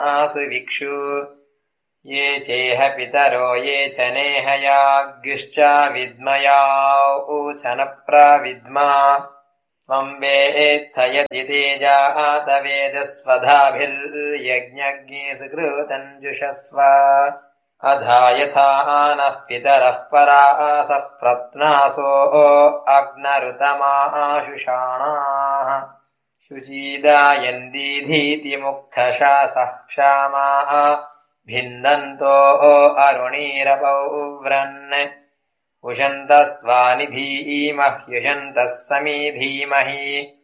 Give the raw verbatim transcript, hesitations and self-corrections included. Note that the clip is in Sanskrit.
सुविक्षु ये चेह पितरो ये च नेहयाग्युश्च विद्मया ऊचन प्रविद्मा त्वं वेत्थ यदि तेजातवेदस्वधाभिर्यज्ञज्ञे सुकृतञ्जुषस्व अधा यथा नः पितरः परासः प्रत्नासो अग्नरुतमाशुषाणाः शुचीदायन्दीधीतिमुक्थशासः क्षामाः भिन्दन्तो अरुणीरपौव्रन् उशन्तस्त्वानि धीमह्युशन्तः समी धीमहि